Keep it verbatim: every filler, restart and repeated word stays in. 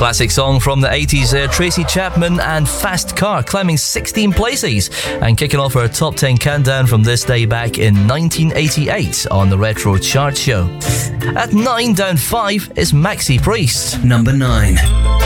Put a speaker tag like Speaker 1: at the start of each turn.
Speaker 1: Classic song from the eighties there, Tracy Chapman and Fast Car, climbing sixteen places and kicking off our top ten countdown from this day back in nineteen eighty-eight on the Retro Chart Show. At nine, down five, is Maxi Priest.
Speaker 2: Number nine.